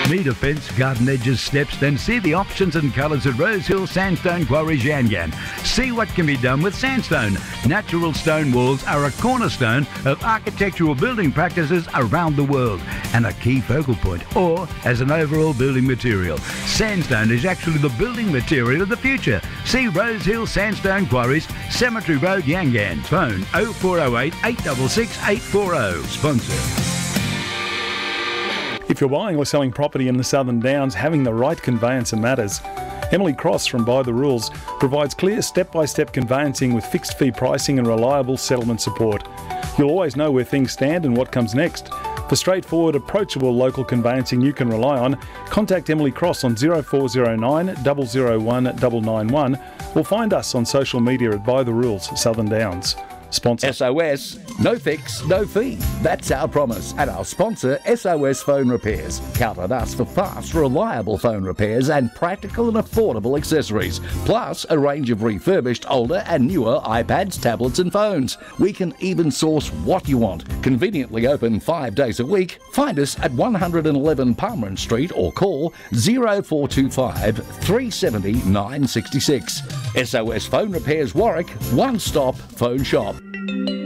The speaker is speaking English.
Need a fence, garden edges, steps? Then see the options and colours at Rosehill Sandstone Quarries Yangan. See what can be done with sandstone. Natural stone walls are a cornerstone of architectural building practices around the world and a key focal point, or as an overall building material. Sandstone is actually the building material of the future. See Rosehill Sandstone Quarries, Cemetery Road, Yangan. Phone 0408 866 840. Sponsor. If you're buying or selling property in the Southern Downs, having the right conveyancer matters. Emily Cross from By the Rules provides clear step-by-step conveyancing with fixed fee pricing and reliable settlement support. You'll always know where things stand and what comes next. For straightforward, approachable local conveyancing you can rely on, contact Emily Cross on 0409 001 991 or find us on social media at By the Rules Southern Downs. Sponsor. SOS, no fix, no fee. That's our promise. And our sponsor, SOS Phone Repairs. Count on us for fast, reliable phone repairs and practical and affordable accessories. Plus, a range of refurbished, older and newer iPads, tablets and phones. We can even source what you want. Conveniently open 5 days a week. Find us at 111 Palmerin Street or call 0425 370 966. SOS Phone Repairs Warwick, one-stop phone shop.